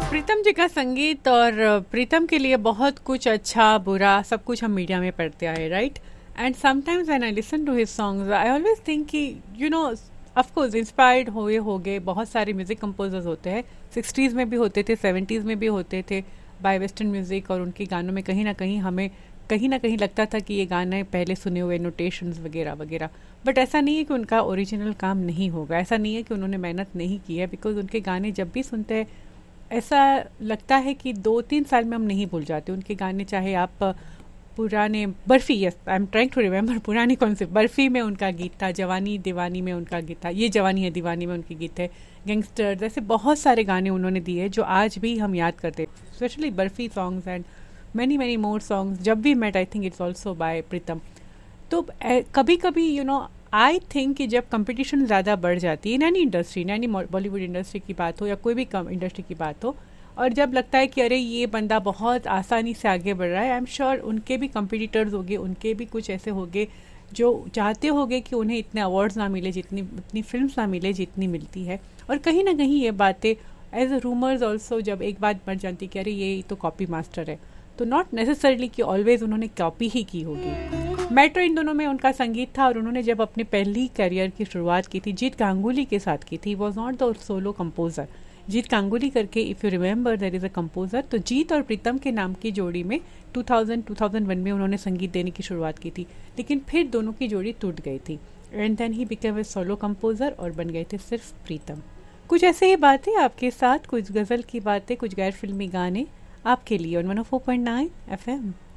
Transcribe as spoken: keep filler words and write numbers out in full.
प्रीतम जी का संगीत और प्रीतम के लिए बहुत कुछ अच्छा बुरा सब कुछ हम मीडिया में पढ़ते आए, right? And sometimes when I listen to his songs I always think कि you know of course inspired हुए हो गए बहुत सारे म्यूजिक कंपोजर्स होते हैं, सिक्सटीज़ में भी होते थे, सेवेंटीज़ में भी होते थे बाय वेस्टर्न म्यूजिक, और उनके गानों में कहीं ना कहीं हमें कहीं ना कहीं लगता था कि ये गाने पहले सुने हुए नोटेशंस वगैरह वगैरह। बट ऐसा नहीं है कि उनका ओरिजिनल काम नहीं होगा, ऐसा नहीं है कि उन्होंने मेहनत नहीं की है, बिकॉज उनके गाने जब भी सुनते हैं ऐसा लगता है कि दो तीन साल में हम नहीं भूल जाते उनके गाने। चाहे आप पुराने barfi, yes I am trying to remember पुरानी कौन से, बर्फ़ी में उनका गीत था, जवानी दीवानी में उनका गीत था, ये जवानी है दीवानी में उनके गीत है, गैंगस्टर, जैसे बहुत सारे गाने उन्होंने दिए जो आज भी हम याद करते, specially barfi songs and many many more songs. जब भी met I think it's also bye प्रीतम। तो कभी कभी यू नो आई थिंक कि जब कंपटीशन ज़्यादा बढ़ जाती है in any industry, in any Bollywood industry की बात हो या कोई भी कम इंडस्ट्री की बात हो, और जब लगता है कि अरे ये बंदा बहुत आसानी से आगे बढ़ रहा है, आई एम श्योर उनके भी कंपटीटर्स होंगे, उनके भी कुछ ऐसे होंगे जो चाहते होंगे कि उन्हें इतने अवार्ड्स ना मिले, जितनी इतनी फिल्म्स ना मिले जितनी मिलती है। और कहीं ना कहीं ये बातें एज अ रूमर्स ऑल्सो जब एक बात बढ़ जाती कि अरे ये तो कॉपी मास्टर है, तो नॉट नेसेसरली कि ऑलवेज उन्होंने कॉपी ही की होगी। मेट्रो इन दोनों में उनका संगीत था, और उन्होंने जब अपने पहली करियर की शुरुआत की थी जीत गांगुली के साथ की थी, was not the solo composer. जीत गांगुली करके if you remember there is a composer, तो जीत और प्रीतम के नाम की जोड़ी में two thousand two thousand one में उन्होंने संगीत देने की शुरुआत की थी, लेकिन फिर दोनों की जोड़ी टूट गई थी and then he became a solo composer और बन गए थे सिर्फ प्रीतम। कुछ ऐसे ही बातें आपके साथ, कुछ गज़ल की बातें, कुछ गैर फिल्मी गाने आपके लिए on one O four point nine F M.